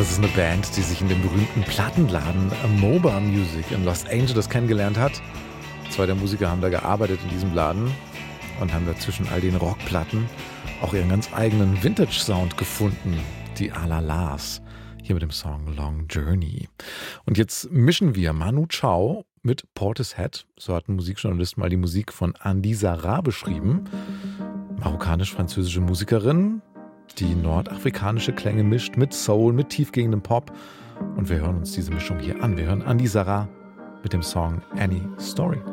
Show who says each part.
Speaker 1: Das ist eine Band, die sich in dem berühmten Plattenladen Moba Music in Los Angeles kennengelernt hat. Zwei der Musiker haben da gearbeitet in diesem Laden und haben da zwischen all den Rockplatten auch ihren ganz eigenen Vintage-Sound gefunden, die Alalas. Hier mit dem Song Long Journey. Und jetzt mischen wir Manu Chao mit Portishead. So hat ein Musikjournalist mal die Musik von Andy Sarah beschrieben. Marokkanisch-französische Musikerin, die nordafrikanische Klänge mischt mit Soul, mit tiefgehendem Pop. Und wir hören uns diese Mischung hier an. Wir hören Andy Sarah mit dem Song Any Story.